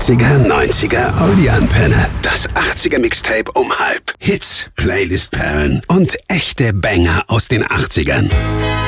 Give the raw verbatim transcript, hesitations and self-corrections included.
achtziger, neunziger Audi-Antenne. Das achtziger Mixtape um halb. Hits, Playlist-Perlen und echte Banger aus den achtzigern.